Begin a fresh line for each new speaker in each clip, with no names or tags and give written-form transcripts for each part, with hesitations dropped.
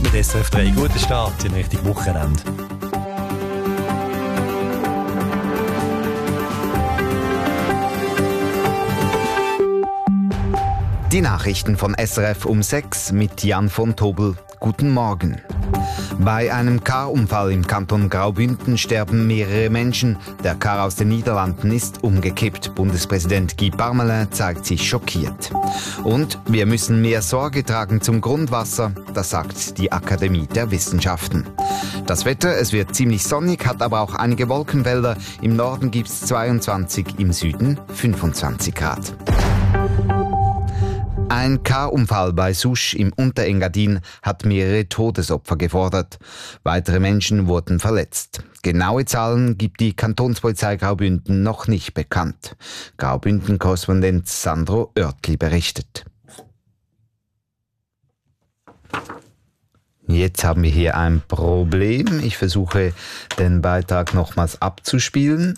mit SRF 3. Guten Start in Richtung Wochenende.
Die Nachrichten von SRF um 6 mit Jan von Tobel. Guten Morgen. Bei einem Karunfall im Kanton Graubünden sterben mehrere Menschen. Der Kar aus den Niederlanden ist umgekippt. Bundespräsident Guy Parmelin zeigt sich schockiert. Und wir müssen mehr Sorge tragen zum Grundwasser, das sagt die Akademie der Wissenschaften. Das Wetter, es wird ziemlich sonnig, hat aber auch einige Wolkenfelder. Im Norden gibt es 22, im Süden 25 Grad. Ein Karunfall bei Susch im Unterengadin hat mehrere Todesopfer gefordert. Weitere Menschen wurden verletzt. Genaue Zahlen gibt die Kantonspolizei Graubünden noch nicht bekannt. Graubünden-Korrespondent Sandro Oertli berichtet. Jetzt haben wir hier ein Problem. Ich versuche, den Beitrag nochmals abzuspielen.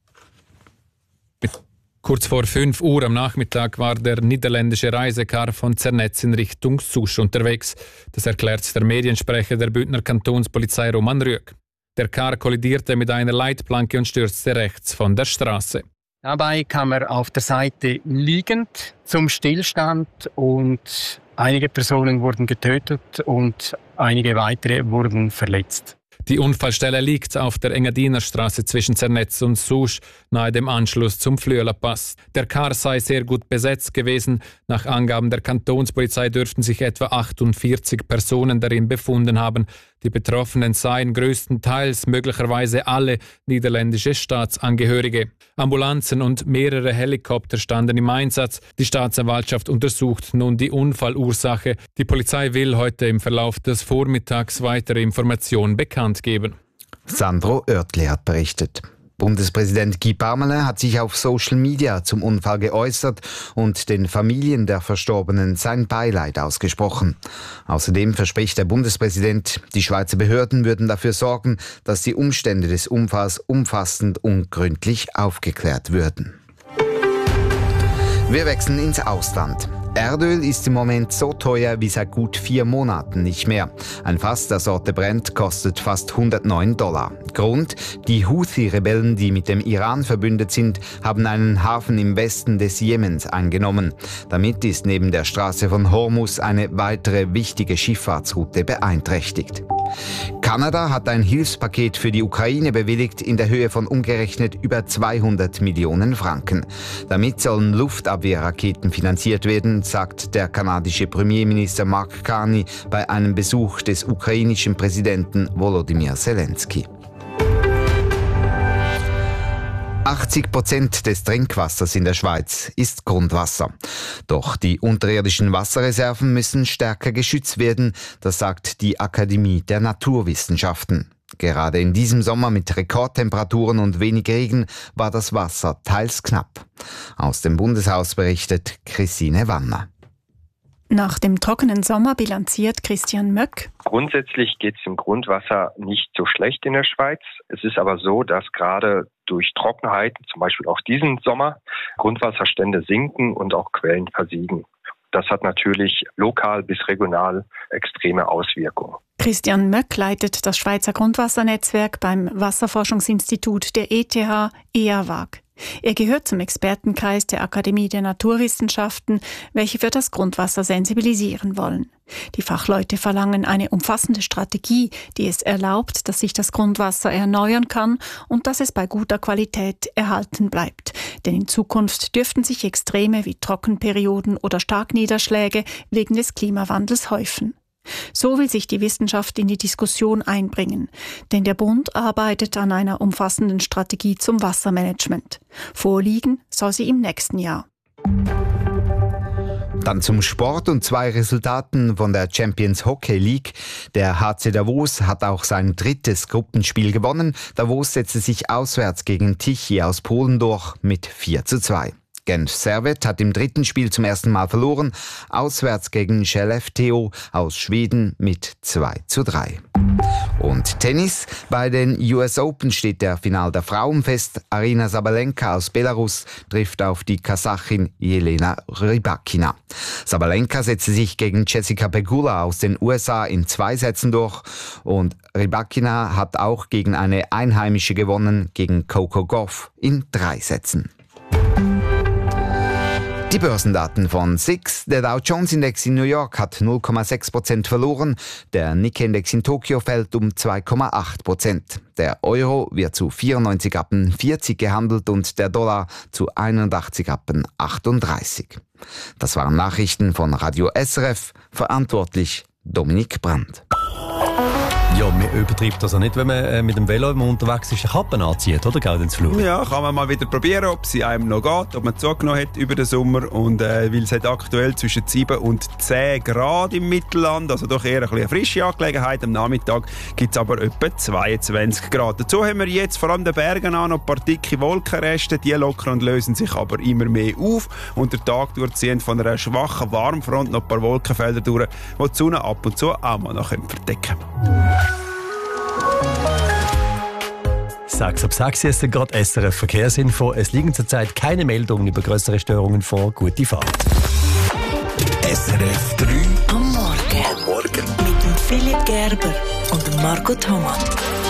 Kurz vor 5 Uhr am Nachmittag war der niederländische Reisekar von Zernetz in Richtung Susch unterwegs. Das erklärt der Mediensprecher der Bündner Kantonspolizei Roman Rüegg. Der Kar kollidierte mit einer Leitplanke und stürzte rechts von der Straße.
Dabei kam er auf der Seite liegend zum Stillstand und einige Personen wurden getötet und einige weitere wurden verletzt.
Die Unfallstelle liegt auf der Engadiner Straße zwischen Zernetz und Susch, nahe dem Anschluss zum Flüeler Pass. Der Kar sei sehr gut besetzt gewesen. Nach Angaben der Kantonspolizei dürften sich etwa 48 Personen darin befunden haben. Die Betroffenen seien größtenteils möglicherweise alle niederländische Staatsangehörige. Ambulanzen und mehrere Helikopter standen im Einsatz. Die Staatsanwaltschaft untersucht nun die Unfallursache. Die Polizei will heute im Verlauf des Vormittags weitere Informationen bekannt geben.
Sandro Oertli hat berichtet. Bundespräsident Guy Parmelin hat sich auf Social Media zum Unfall geäußert und den Familien der Verstorbenen sein Beileid ausgesprochen. Außerdem verspricht der Bundespräsident, die Schweizer Behörden würden dafür sorgen, dass die Umstände des Unfalls umfassend und gründlich aufgeklärt würden. Wir wechseln ins Ausland. Erdöl ist im Moment so teuer wie seit gut 4 Monaten nicht mehr. Ein Fass der Sorte Brent kostet fast $109. Grund: die Houthi-Rebellen, die mit dem Iran verbündet sind, haben einen Hafen im Westen des Jemens eingenommen. Damit ist neben der Straße von Hormuz eine weitere wichtige Schifffahrtsroute beeinträchtigt. Kanada hat ein Hilfspaket für die Ukraine bewilligt in der Höhe von umgerechnet über 200 Millionen Franken. Damit sollen Luftabwehrraketen finanziert werden, sagt der kanadische Premierminister Mark Carney bei einem Besuch des ukrainischen Präsidenten Volodymyr Zelensky. 80% des Trinkwassers in der Schweiz ist Grundwasser. Doch die unterirdischen Wasserreserven müssen stärker geschützt werden, das sagt die Akademie der Naturwissenschaften. Gerade in diesem Sommer mit Rekordtemperaturen und wenig Regen war das Wasser teils knapp. Aus dem Bundeshaus berichtet Christine Wanner.
Nach dem trockenen Sommer bilanziert Christian Möck:
Grundsätzlich geht es im Grundwasser nicht so schlecht in der Schweiz. Es ist aber so, dass gerade durch Trockenheiten, zum Beispiel auch diesen Sommer, Grundwasserstände sinken und auch Quellen versiegen. Das hat natürlich lokal bis regional extreme Auswirkungen.
Christian Möck leitet das Schweizer Grundwassernetzwerk beim Wasserforschungsinstitut der ETH EAWAG. Er gehört zum Expertenkreis der Akademie der Naturwissenschaften, welche für das Grundwasser sensibilisieren wollen. Die Fachleute verlangen eine umfassende Strategie, die es erlaubt, dass sich das Grundwasser erneuern kann und dass es bei guter Qualität erhalten bleibt. Denn in Zukunft dürften sich Extreme wie Trockenperioden oder Starkniederschläge wegen des Klimawandels häufen. So will sich die Wissenschaft in die Diskussion einbringen, denn der Bund arbeitet an einer umfassenden Strategie zum Wassermanagement. Vorliegen soll sie im nächsten Jahr.
Dann zum Sport und 2 Resultaten von der Champions Hockey League. Der HC Davos hat auch sein 3. Gruppenspiel gewonnen. Davos setzte sich auswärts gegen Tichy aus Polen durch mit 4:2. Genf Servette hat im 3. Spiel zum ersten Mal verloren, auswärts gegen Skellefteå aus Schweden mit 2:3. Und Tennis. Bei den US Open steht der Final der Frauen fest. Aryna Sabalenka aus Belarus trifft auf die Kasachin Jelena Rybakina. Sabalenka setzte sich gegen Jessica Pegula aus den USA in 2 Sätzen durch. Und Rybakina hat auch gegen eine Einheimische gewonnen, gegen Coco Gauff in 3 Sätzen. Die Börsendaten von SIX. Der Dow Jones Index in New York hat 0,6% verloren. Der Nikkei-Index in Tokio fällt um 2,8%. Der Euro wird zu 94,40 gehandelt und der Dollar zu 81,38. Das waren Nachrichten von Radio SRF. Verantwortlich Dominik Brandt.
Ja, man übertreibt das auch nicht, wenn man mit dem Velo, wenn man unterwegs ist, eine Kappe anzieht, oder? Gell, ins Flur.
Ja, kann man mal wieder probieren, ob sie einem noch geht, ob man zugenommen hat über den Sommer. Und weil es hat aktuell zwischen 7 und 10 Grad im Mittelland, also doch eher eine frische Angelegenheit. Am Nachmittag gibt es aber etwa 22 Grad. Dazu haben wir jetzt vor allem den Bergen an noch ein paar dicke Wolkenreste. Die lockern und lösen sich aber immer mehr auf. Und der Tag durchziehend von einer schwachen Warmfront noch ein paar Wolkenfelder durch, die die Sonne ab und zu auch mal noch verdecken können.
6 ab 6 ist gerade SRF Verkehrsinfo. Es liegen zurzeit keine Meldungen über größere Störungen vor. Gute Fahrt.
SRF 3 am Morgen. Mit dem Philipp Gerber und dem Marco Thomas.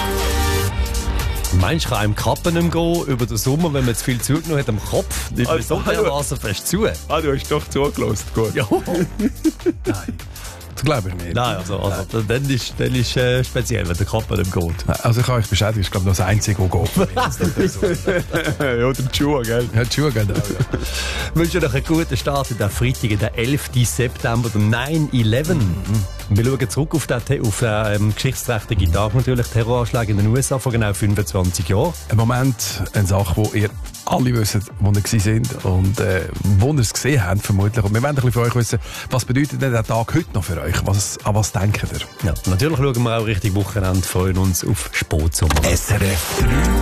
Meinst du, kann einem Kappen nicht mehr gehen über den Sommer, wenn man zu viel zugenommen hat am Kopf? Nicht mehr so dermaßen fest zu.
Du hast doch zugelassen. Gut.
Ja.
Nein. Das glaube ich nicht.
Nein, also dann ist speziell, wenn der Kappen nicht geht.
Also ich kann euch bestätigen, ich glaube, das Einzige, was geht.
Ja, oder die Schuhe, gell?
Ja, die Schuhe gehen auch, ja.
Ich wünsche euch einen guten Start in der Freitag, den 11. September, dem 9/11. Wir schauen zurück auf den geschichtsträchtigen Tag natürlich, Terroranschlag in den USA vor genau 25 Jahren.
Ein Moment, eine Sache, wo ihr alle wissen, wo ihr sind und wo ihr es gesehen habt, vermutlich. Und wir wollen ein bisschen von euch wissen, was bedeutet denn der Tag heute noch für euch? An was denkt ihr?
Ja, natürlich schauen wir auch Richtung Wochenende, freuen uns auf Sportsommer.
SRF 3